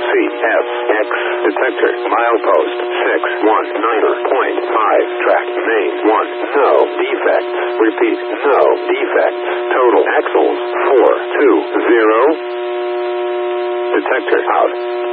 CFX. Detector. Milepost 619.5. Track. Main 1. No defects. Repeat. No defects. Total axles 420. Detector out.